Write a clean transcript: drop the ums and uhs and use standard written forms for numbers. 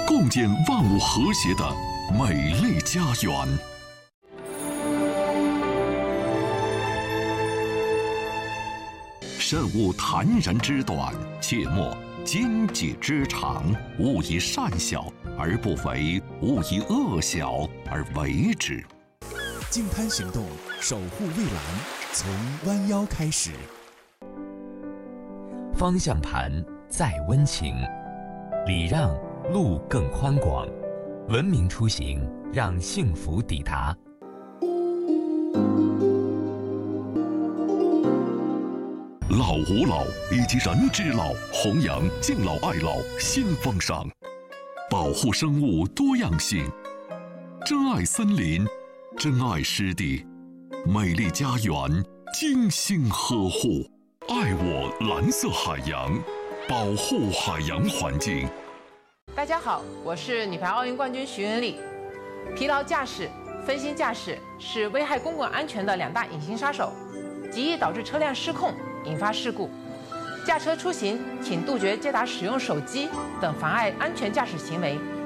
共建万物和谐的美丽家园。慎勿谗人之短，切莫奸己之长。勿以善小而不为，勿以恶小而为之。 净滩行动，守护蔚蓝，从弯腰开始。 方向盘再温情，礼让路更宽广，文明出行让幸福抵达。 老吾老以及人之老，弘扬敬老爱老新风尚，保护生物多样性，珍爱森林，珍爱湿地，美丽家园精心呵护，爱我蓝色海洋，保护海洋环境。 大家好，我是女排奥运冠军徐文丽。疲劳驾驶、分心驾驶是危害公共安全的2大隐形杀手，极易导致车辆失控，引发事故。驾车出行，请杜绝接打使用手机等妨碍安全驾驶行为，